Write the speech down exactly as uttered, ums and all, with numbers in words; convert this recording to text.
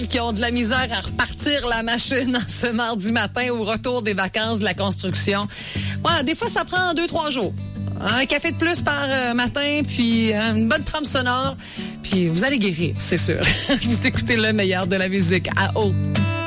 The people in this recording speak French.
qui ont de la misère à repartir la machine en ce mardi matin au retour des vacances de la construction. Ouais, des fois, ça prend deux, trois jours. Un café de plus par euh, matin, puis euh, une bonne trame sonore, puis vous allez guérir, c'est sûr. Vous écoutez le meilleur de la musique à haut.